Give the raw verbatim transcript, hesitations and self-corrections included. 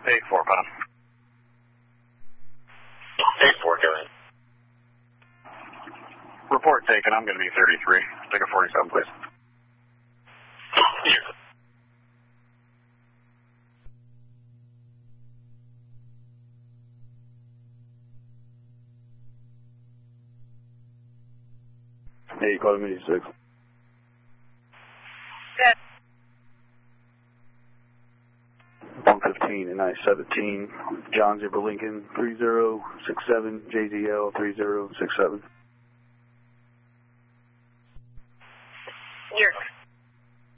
eight four, Bob. eight four, go ahead. Report taken. I'm going to be thirty-three. Take a forty-seven, please. Yeah. Hey, you called me six. Good. one fifteen and I seventeen. John Zebra Lincoln three zero six seven. J Z L three zero six seven.